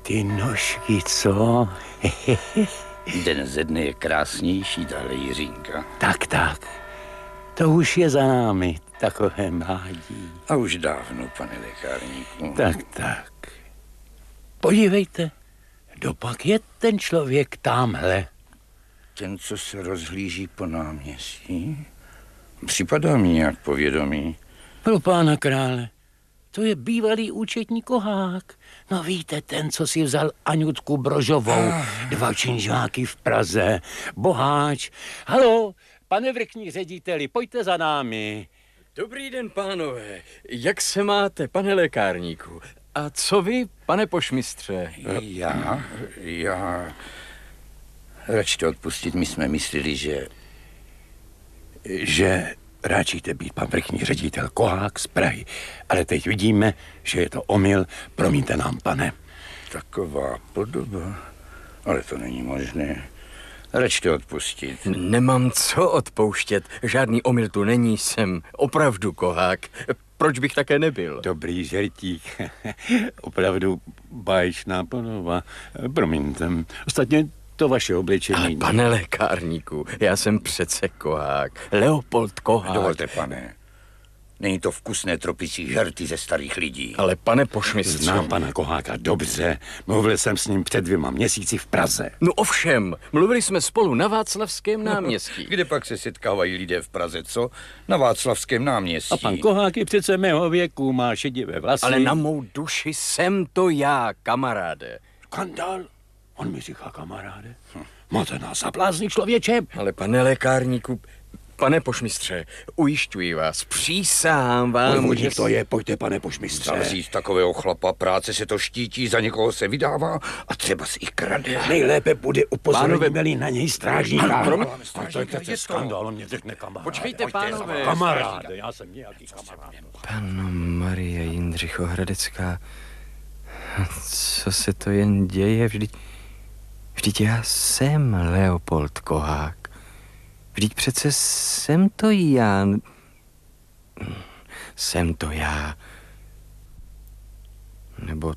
Ty nožky, co? Den ze dne je krásnější, tahle Jiřínka. Tak. To už je za námi, takové mládí. A už dávno, pane lékárníku. Tak. Podívejte, dopak je ten člověk tamhle. Ten, co se rozhlíží po náměstí? Připadá mi nějak povědomý. Pro pána krále, to je bývalý účetní Kohák. No víte, ten, co si vzal Aňutku Brožovou, 2 činžáky v Praze, boháč. Haló, pane vrchní řediteli, pojďte za námi. Dobrý den, pánové. Jak se máte, pane lékárníku? A co vy, pane pošmistře? Já... Račte odpustit, my jsme mysleli, že ráčíte být pan vrchní ředitel Kohák z Prahy, ale teď vidíme, že je to omyl. Promiňte nám, pane. Taková podoba, ale to není možné. Račte odpustit. Nemám co odpouštět. Žádný omyl tu není, jsem opravdu Kohák. Proč bych také nebyl? Dobrý žertík. Opravdu báječná podoba. Promiňte. Ostatně to vaše obličení... Ale pane lékárníku, já jsem přece Kohák. Leopold Kohák. Dovolte, pane. Není to vkusné tropicí žerty ze starých lidí. Ale pane pošmistře... Znám pana Koháka dobře. Mluvil jsem s ním před 2 měsíci v Praze. No ovšem, mluvili jsme spolu na Václavském náměstí. Kde pak se setkávají lidé v Praze, co? Na Václavském náměstí. A pan Kohák je přece mého věku, má šedivé vlasy. Ale na mou duši jsem to já, kamaráde. Skandál? On mi říká kamaráde. Máte nás za blázny, člověče. Ale pane lékárníku, pane pošmistře, ujišťuji vás, přísahám vám, že... to je, pojďte, pane pošmistře. Zavřít takového chlapa, práce se to štítí, za někoho se vydává a třeba si i krade. Nejlépe bude upozornit na něj strážníka. To je přece skandál, on mě řekne kamaráde. Počkejte, pánové. Kamaráde, já jsem nějaký kamarád. Panno Marie Jindřichohradecká, co se to jen děje? Vždyť já jsem Leopold Kohák. Vždyť přece jsem to já. Jsem to já. Nebo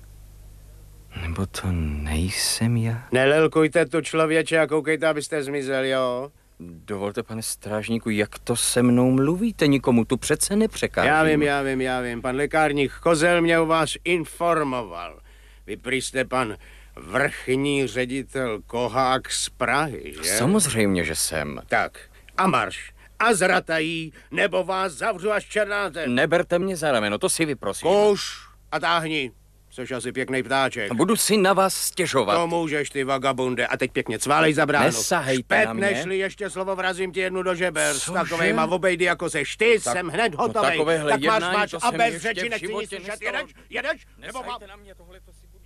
to nejsem já? Nelelkujte tu, člověče, a koukejte, abyste zmizel, jo? Dovolte, pane strážníku, jak to se mnou mluvíte? Nikomu tu přece nepřekážím. Já vím. Pan lékárník Kozel mě o vás informoval. Vy prý jste pan vrchní ředitel Kohák z Prahy, že? Samozřejmě, že jsem. Tak, a marš. A zratají, nebo vás zavřu až černáte. Neberte mě za rameno, to si vyprosím. Kouš a táhni, což asi pěkný ptáček. Budu si na vás stěžovat. To můžeš, ty vagabunde. A teď pěkně cválej za bránu. Nesahejte na mě. Nešli ještě slovo, vrazím ti jednu do žeber. S takovejma obejdy, jako seš ty, jsem hned hotovej. Tak máš a bez řeči nechci nic slyšet. Jedeš? Nebo nesahejte na mě, tohle to si budu...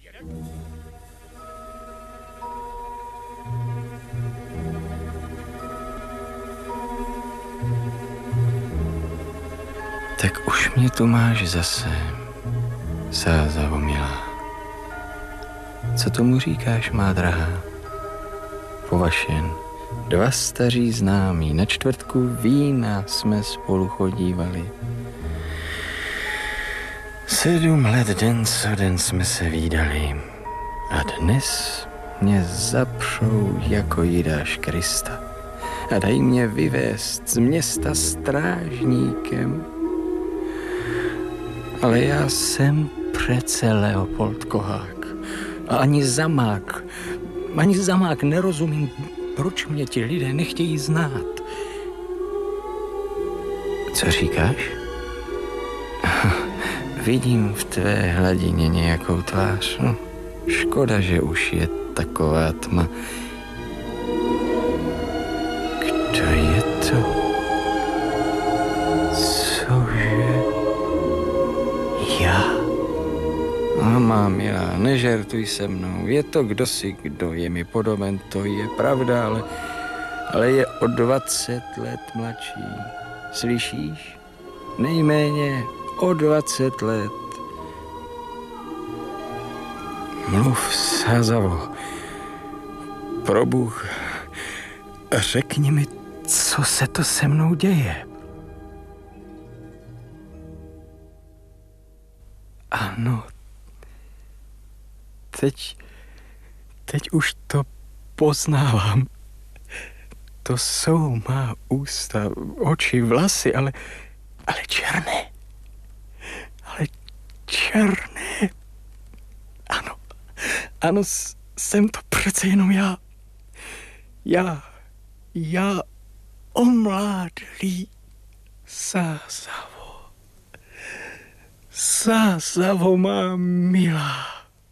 Tak už mě tu máš zase, Sázavo milá. Co tomu říkáš, má drahá? Po vašem 2 staří známí, na čtvrtku vína jsme spolu chodívali. 7 let den co den jsme se vídali. A dnes mě zapřou jako Jidáš Krista a dají mě vyvést z města strážníkem. Ale já jsem přece Leopold Kohák. A ani zamák nerozumím, proč mě ti lidé nechtějí znát. Co říkáš? Vidím v tvé hladině nějakou tvář. Škoda, že už je taková tma. Kdo je to? Cože? Já? Má milá, nežertuj se mnou. Je to kdosi, kdo je mi podoben, to je pravda, ale je o 20 let mladší. Slyšíš? Nejméně o 20 let. Mluv, Sázavo. Probůh, řekni mi, co se to se mnou děje. Ano, teď už to poznávám. To jsou má ústa, oči, vlasy, ale černé. Ale černé. Ano, jsem to přece jenom já. Já omládlý Sázavo. Sázavo má milá.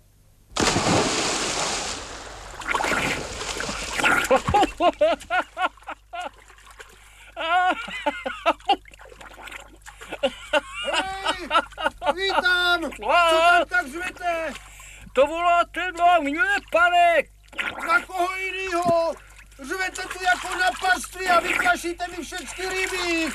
Hej, vítám! Co tam tak řvete? To voláte na mě, pane! Na koho jinýho? Řvete tu jako na pastvi a vyplašíte mi všechny ryby.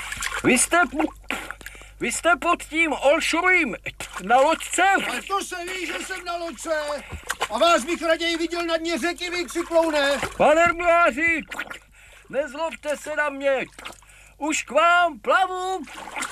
Vy jste pod tím Olšovým na loďce? A to se ví, že jsem na loďce. A vás bych raději viděl na dně řeky, vy křikloune. Pane Rmláři, nezlobte se na mě. Už k vám plavu.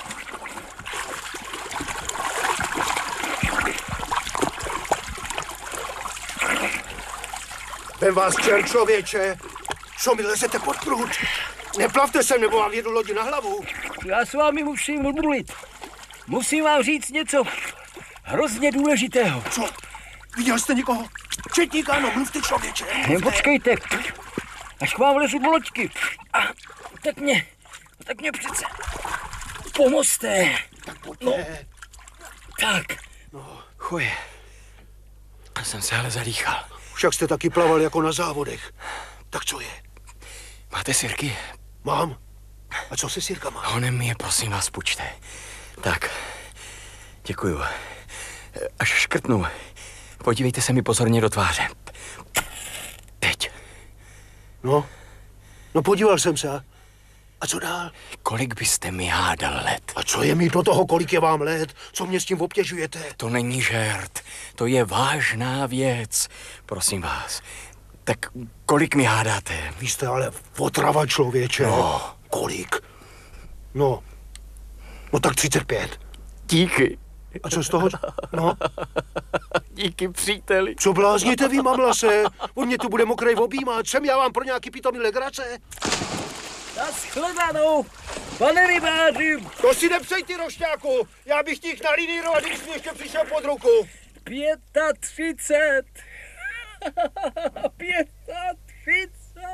Vem vás čert, člověče. Co mi lezete pod prut? Neplavte sem, nebo vám jedu lodi na hlavu. Já s vámi musím mluvit. Musím vám říct něco hrozně důležitého. Co? Viděl jste někoho? Četníka, ano, mluvte, člověče. Počkejte, až k vám vlezu do loďky. A tak mě přece pomozte. Tak pojďte. No, tak. Chuje, já jsem se ale zadýchal. Však jste taky plaval jako na závodech. Tak co je? Máte sirky? Mám. A co se sirkama? Honem mi je, prosím vás, půjčte. Tak, děkuju. Až škrtnu, podívejte se mi pozorně do tváře. Teď. No podíval jsem se. A co dál? Kolik byste mi hádal let? A co je mi do toho, kolik je vám let? Co mě s tím obtěžujete? To není žert, to je vážná věc. Prosím vás, tak kolik mi hádáte? Vy jste ale otrava, člověče. No. Kolik? No tak 35. Díky. A co z toho? No. Díky, příteli. Co blázníte vy, mamlase? On mě tu bude mokrej objímat. Jsem já vám pro nějaký pitomý legrace? Naschledanou, pane rybáři. To si nepřej, ty rošťáku. Já bych ti jich nalínírovat, když jsi ještě přišel pod ruku. 35. 35.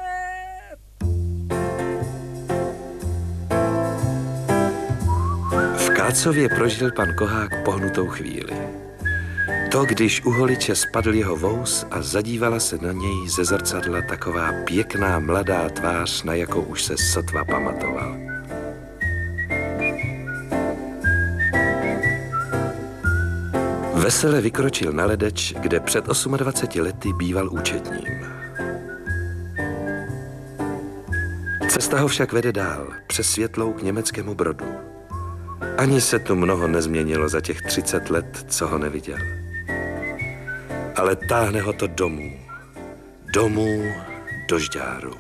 V Kácově prožil pan Kohák pohnutou chvíli. To, když u holiče spadl jeho vous a zadívala se na něj ze zrcadla taková pěkná mladá tvář, na jakou už se sotva pamatoval. Vesele vykročil na ledeč, kde před 28 lety býval účetním. Cesta ho však vede dál, přes Světlou k německému Brodu. Ani se tu mnoho nezměnilo za těch 30 let, co ho neviděl. Ale táhne ho to domů. Domů do Žďáru.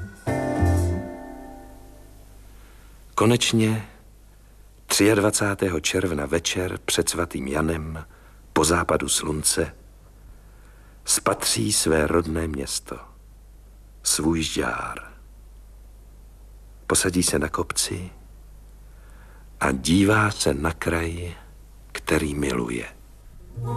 Konečně 23. června večer před svatým Janem po západu slunce spatří své rodné město, svůj Žďár. Posadí se na kopci a dívá se na kraj, který miluje.